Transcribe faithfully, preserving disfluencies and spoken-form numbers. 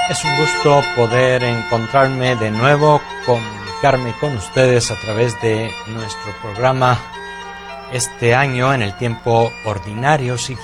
Es un gusto poder encontrarme de nuevo, comunicarme con ustedes a través de nuestro programa este año en el tiempo ordinario, siguiendo